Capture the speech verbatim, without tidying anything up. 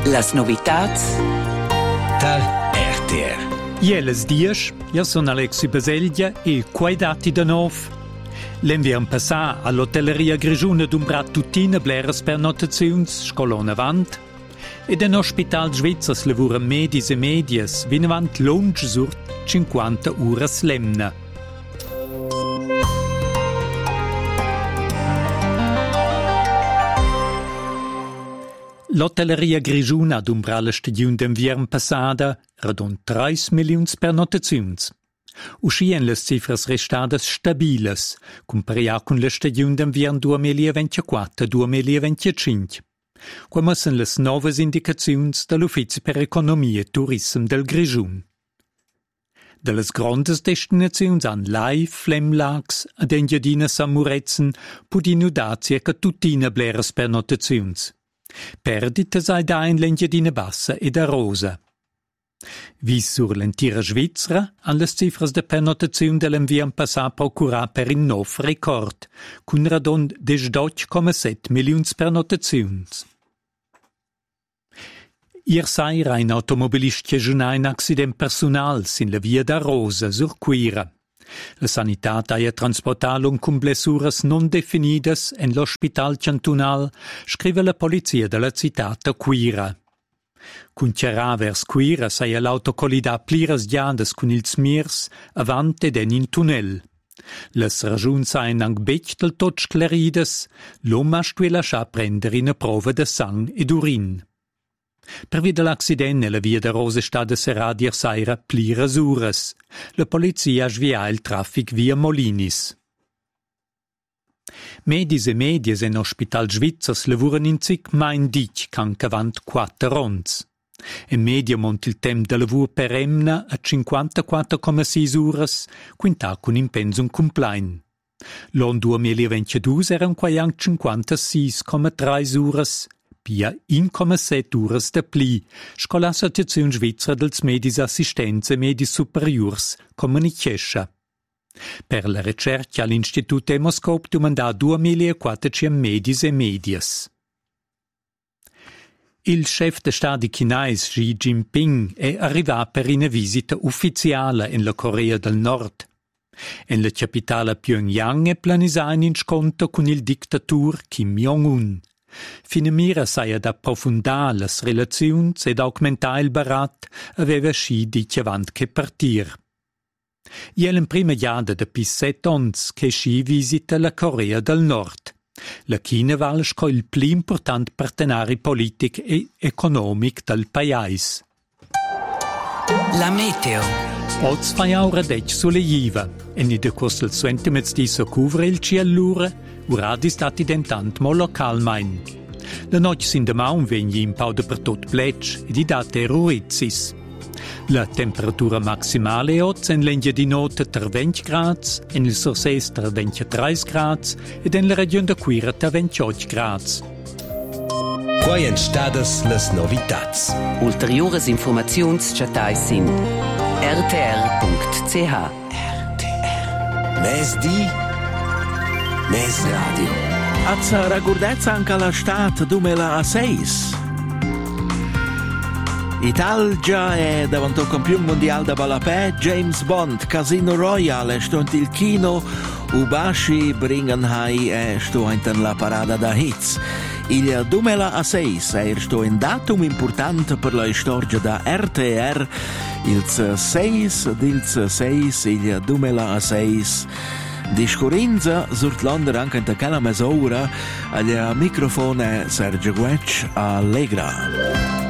Las novitats dal R T R. Jeles dies, io sono Alexi Baseglia e quai dati da nov. L'enviam passà all'hotelleria Grigiuna d'Umbrat tuttina bleras pernotaziuns, scolona avant, ed en ospital Svizzers lavura medis e medias, vinavant lunch sur cinquanta uras lemna. L'hotelleria Grigiuna d'Umbrat la stagiun d'enviam passada radon tre milions pernotaziuns. Uscien les cifras restadas stabiles, comparia con la stagiun d'enviam duemilaventiquattro duemilaventicinque. Qua mussen les novas indicaziuns dall'Uffizi per Economia e Tourism del Grigiun. De les grandes destinaziuns an Lai, Flemlags ed Engiadina Samurezen pudinu da circa tuttina bleras pernotaziuns. Perditas ai da in l'Engiadina Bassa ed a Rosa. Vis sur l'entira Svizzera, han les cifras de pernotaziun dell'enviam passà procurà per in nov record, cun radon de dodici virgola sette milions pernotaziuns. Ier saira ein automobilist chiagiunà in accident personal sin la via da Rosa sur Quira. La sanitat aia transportalun cum blessuras non definidas en l'ospital cantonal, scrive la polizia della citata Quira. Cun cerà vers Quira saia l'auto collidà pliras giadas cun ils mirs avant ed en in tunnel. Les ragiuns sain anc bec del tot scleridas, l'om ha stue lascià prender in prova de sang ed urin. Per via dell'accident la via de Rosa stada serà dir saira pliras uras. La polizia ha svià il traffic via Molinis. Medis e medias en ospital Svizzers lavuran in cic main dic canc avant quattro rons. In media mont il temp de lavur per emna a cinquantaquattro virgola sei uras, quintà cun impensum complein. L'on duemilaventidue eran quaianc cinquantasei virgola tre uras, pia uno virgola sette uras de pli, sco l'Associazione Svizzera dels Medis Assistenza e Medis Superiors comunichescha. Per la ricerca all'Istituto Emoscope domandà duemilaquattrocento medis e medias. Il chef de Stato cinese Xi Jinping è arrivato per una visita ufficiale in la Corea del Nord. In la capitale Pyongyang è planisà in scontro con il dittatore Kim Jong-un. Finamira sai ad approfondare le relazioni ed aumentare il barat, aveva Xi dice avanti che partir. È la prima giada da più sette anni che Xi visita la Corea del Nord. La Cina val sco il più importante partenario politico e economico del paese. La meteo. Oz fai aura dec sulle jiva, e in de costel suentemets di socuvre il ciellura, uradi stati dentant mo localmain. La noc sin de maun vegni in paude per tot plec, e di date rurizis. La temperatura maximale è oggi in l'Engia di notte tra venti gradi, in il Surses tra ventitré gradi ed in la regione de Quira tra ventotto gradi. Quai en stadas las novitats. Ulteriores informaziuns chatais sin r t r punct c h. R T R. Mes di, mes radio. Azza ragurdezza anche la stat duemilasei. Italia è davanti al campione mondiale da Balapè, James Bond, Casino Royale, sto il kino, Ubashi bringen hai e sto in la parada da hits. Il duemilasei è sto un datum importante per la storia da R T R, il sei del sei, il duemilasei. Discorrenza surt l'onder anche in quella mezz'ora, al microfono Sergio Guec Allegra.